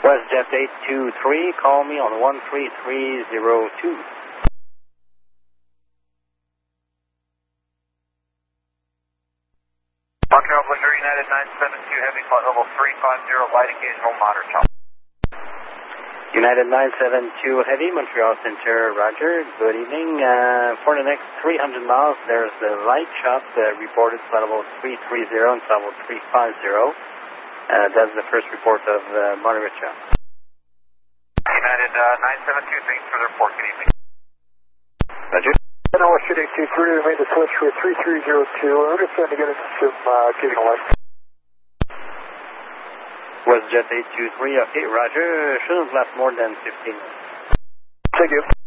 WestJet 823, call me on 13302. Montreal Butcher, United 972 Heavy, flight level 350, light engaged, no monitor, chop. United 972 Heavy, Montreal Center, roger. Good evening. For the next 300 miles, there's the light chop reported, flight level 330 and flight level 350. That's the first report of monitor chop. United 972, thanks for the report. Good evening. Roger. WestJet 823, we made the switch for 3302. We're just trying to get into some giving light. WestJet 823, okay, roger. Shouldn't last more than 15 minutes. Thank you.